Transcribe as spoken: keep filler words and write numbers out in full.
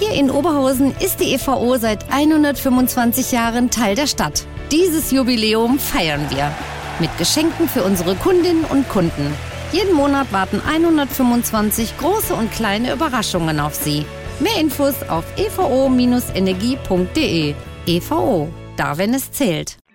Hier in Oberhausen ist die E V O seit hundertfünfundzwanzig Jahren Teil der Stadt. Dieses Jubiläum feiern wir mit Geschenken für unsere Kundinnen und Kunden. Jeden Monat warten hundertfünfundzwanzig große und kleine Überraschungen auf Sie. Mehr Infos auf e v o Bindestrich energie punkt de. E V O, da wenn es zählt.